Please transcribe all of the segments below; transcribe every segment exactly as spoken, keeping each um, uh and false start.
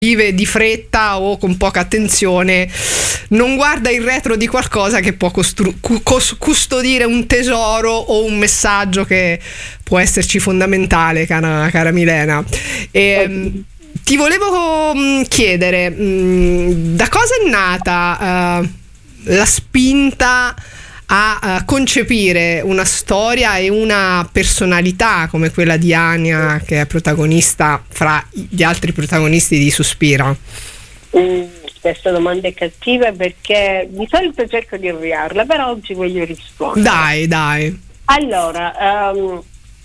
vive di fretta o con poca attenzione non guarda il retro di qualcosa che può costru- cus- custodire un tesoro o un messaggio che può esserci fondamentale, cara, cara Milena. E, ti volevo mh, chiedere mh, da cosa è nata uh, la spinta a uh, concepire una storia e una personalità come quella di Ania, che è protagonista fra gli altri protagonisti di Suspira? Mm, questa domanda è cattiva perché di solito cerco di avviarla, però oggi voglio rispondere. Dai, dai. Allora, um,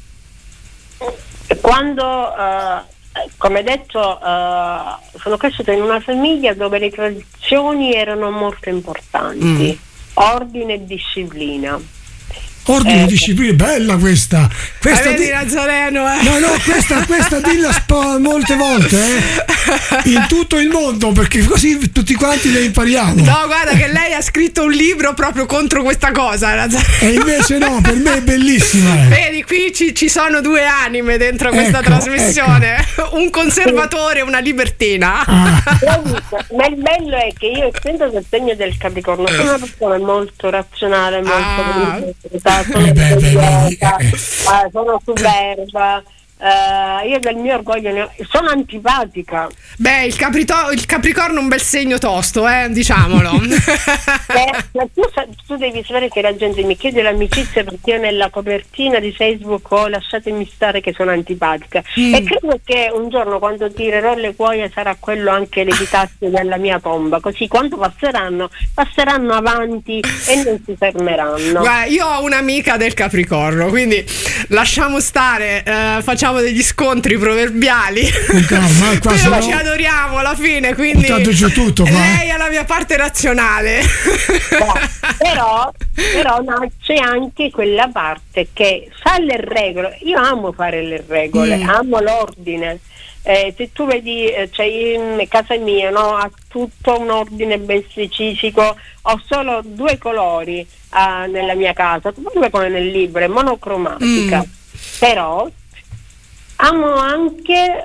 quando, uh, come detto, uh, sono cresciuta in una famiglia dove le tradizioni erano molto importanti. Mm. Ordine e disciplina. Ordine e eh, disciplina, bella questa. Questa vedi di... Nazareno, eh? No, no, questa, questa dilla spo- molte volte, eh? In tutto il mondo, perché così tutti quanti le impariamo. No, guarda che lei ha scritto un libro proprio contro questa cosa, Nazareno. E invece no, per me è bellissima. Eh. Vedi, qui ci, ci sono due anime dentro questa ecco, trasmissione, ecco. Un conservatore e una libertina. Ah. Ma il bello è che io, essendo del segno del Capricorno, sono una persona molto razionale, molto Ah. sono, Eh beh, beh, orgogliosa, eh. uh, sono superba, uh, io del mio orgoglio ne ho, sono antipatica. Beh, il, caprito- il Capricorno è un bel segno tosto, eh, diciamolo. Beh, tu, tu devi sapere che la gente mi chiede l'amicizia perché io nella copertina di Facebook ho lasciatemi stare che sono antipatica, mm. e credo che un giorno quando tirerò le cuoia sarà quello anche l'epitafio della mia tomba, così quando passeranno passeranno avanti e non si fermeranno. Guarda, io ho un'amica del Capricorno, quindi lasciamo stare, eh, facciamo degli scontri proverbiali. Calma, qua Però no... ci adoriamo alla fine, quindi Tanto giù tutto, qua. lei è la mia parte razionale. No, però, però no, c'è anche quella parte che sa le regole. Io amo fare le regole, mm. amo l'ordine. Eh, se tu vedi, eh, cioè in casa mia, no, ha tutto un ordine ben specifico. Ho solo due colori uh, nella mia casa, proprio come nel libro, è monocromatica. Mm. Però amo anche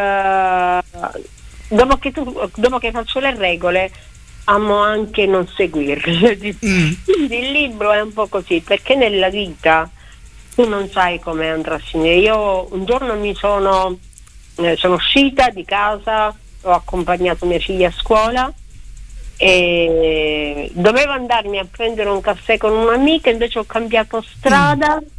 uh, dopo che tu, dopo che faccio le regole, amo anche non seguirle. Mm. Quindi il libro è un po' così, perché nella vita tu non sai come andrà a finire. Io un giorno mi sono eh, sono uscita di casa, ho accompagnato mia figlia a scuola e dovevo andarmi a prendere un caffè con un'amica, invece ho cambiato strada. Mm.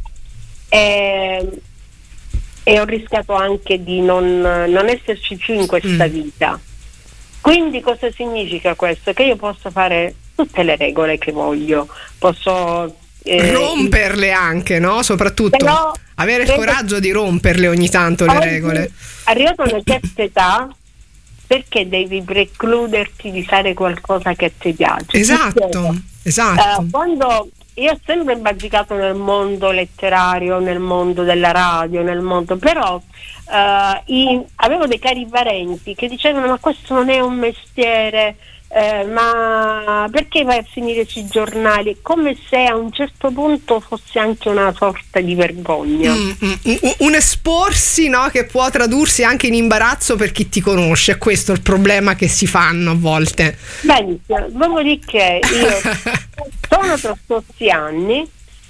e e ho rischiato anche di non, non esserci più in questa mm. vita. Quindi cosa significa questo? Che io posso fare tutte le regole che voglio, posso eh, romperle anche, no? Soprattutto però, avere il credo, coraggio di romperle ogni tanto le regole. Arrivato a una certa età, perché devi precluderti di fare qualcosa che a te piace? Esatto, perché, esatto. Uh, quando io ho sempre bazzicato nel mondo letterario, nel mondo della radio, nel mondo, però uh, in, avevo dei cari parenti che dicevano ma questo non è un mestiere, eh, ma perché vai a finire sui giornali? Come se a un certo punto fosse anche una sorta di vergogna. Mm, mm, un esporsi, no, che può tradursi anche in imbarazzo per chi ti conosce, questo è il problema che si fanno a volte. Benissimo, dopodiché io sono trascorsi anni,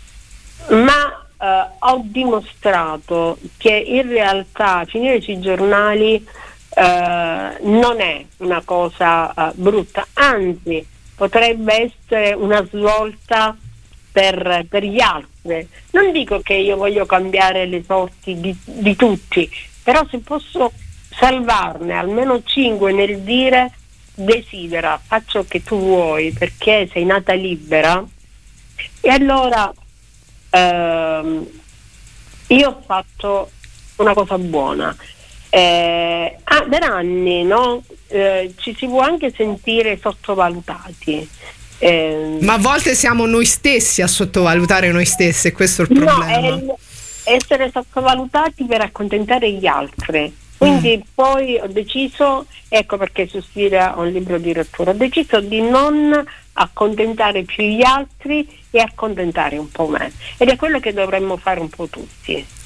ma uh, ho dimostrato che in realtà finire sui giornali uh, non è una cosa uh, brutta, anzi potrebbe essere una svolta per, per gli altri. Non dico che io voglio cambiare le sorti di, di tutti, però se posso salvarne almeno cinque nel dire desidera, faccio che tu vuoi perché sei nata libera, e allora ehm, io ho fatto una cosa buona. Eh, ah, per anni, no? Eh, ci si può anche sentire sottovalutati. Eh, Ma a volte siamo noi stessi a sottovalutare noi stessi, e questo è il problema. No, è essere sottovalutati per accontentare gli altri. Quindi mm. poi ho deciso, ecco perché Suspira ho un libro di lettura, ho deciso di non accontentare più gli altri e accontentare un po' me. Ed è quello che dovremmo fare un po' tutti.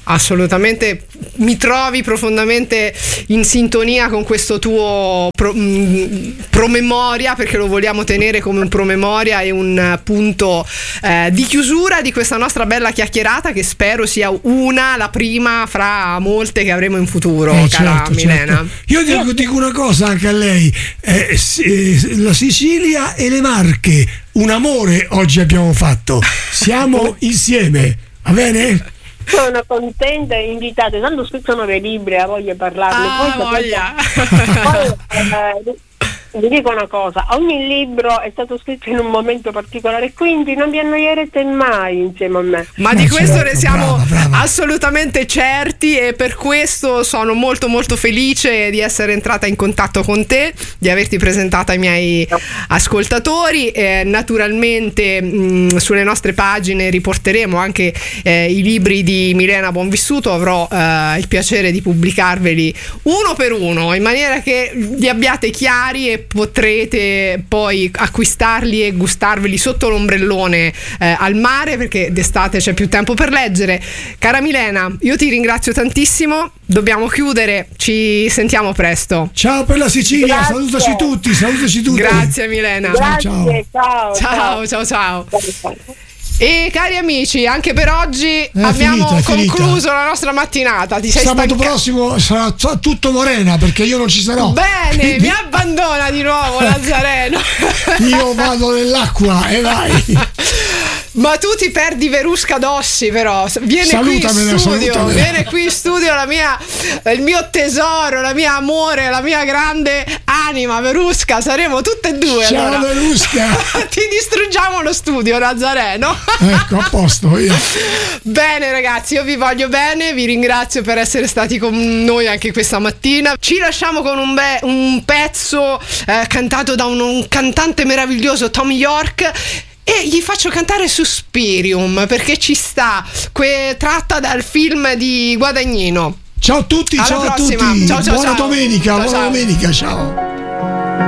Assolutamente, mi trovi profondamente in sintonia con questo tuo pro, mh, promemoria, perché lo vogliamo tenere come un promemoria e un punto eh, di chiusura di questa nostra bella chiacchierata, che spero sia una, la prima fra molte che avremo in futuro, eh, cara certo, Milena. Certo. Io dico, dico una cosa anche a lei, eh, la Sicilia e le Marche, un amore oggi abbiamo fatto, siamo insieme, va bene? Sono contenta e invitata, tanto ho scritto nove libri, ha voglia di parlarne. Ah, poi voglia. Poi, eh, vi dico una cosa, ogni libro è stato scritto in un momento particolare, quindi non vi annoierete mai insieme a me. Ma no, di questo certo, ne siamo brava, brava. assolutamente certi, e per questo sono molto molto felice di essere entrata in contatto con te, di averti presentata ai miei ascoltatori. Eh, naturalmente mh, sulle nostre pagine riporteremo anche eh, i libri di Milena Buonvissuto, avrò eh, il piacere di pubblicarveli uno per uno in maniera che li abbiate chiari e potrete poi acquistarli e gustarveli sotto l'ombrellone eh, al mare, perché d'estate c'è più tempo per leggere. Cara Milena, io ti ringrazio tantissimo, dobbiamo chiudere, ci sentiamo presto. Ciao per la Sicilia, Grazie. salutaci tutti, salutaci tutti. Grazie Milena. Grazie, ciao. Ciao, ciao, ciao. ciao. E cari amici, anche per oggi abbiamo finita, è concluso finita. la nostra mattinata. Ti sei Sabato stanca- prossimo sarà t- tutto Morena, perché io non ci sarò. Bene, mi abbandona di nuovo Nazareno. Io vado nell'acqua e vai. Ma tu ti perdi Verusca Dossi, però viene Salutamela, qui in studio, salutamela. viene qui in studio la mia, il mio tesoro, la mia amore, la mia grande anima, Verusca, saremo tutte e due. Ciao allora. Verusca. Ti distruggiamo lo studio, Nazareno. Ecco, a posto io. Bene ragazzi, io vi voglio bene, vi ringrazio per essere stati con noi anche questa mattina. Ci lasciamo con un, be- un pezzo eh, cantato da un, un cantante meraviglioso, Tom York, e gli faccio cantare Suspirium, perché ci sta, que- tratta dal film di Guadagnino. Ciao a tutti, Alla ciao prossima. a tutti. Ciao, ciao, buona ciao. domenica, Ciao, buona ciao. domenica, ciao.